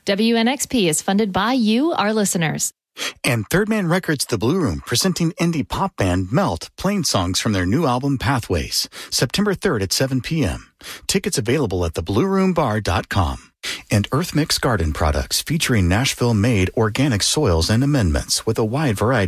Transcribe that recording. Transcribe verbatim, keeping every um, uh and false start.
W N X P is funded by you, our listeners. And Third Man Records The Blue Room, presenting indie pop band Melt, playing songs from their new album Pathways, September third at seven p.m. Tickets available at the blue room bar dot com. And Earth Mix Garden Products, featuring Nashville-made organic soils and amendments with a wide variety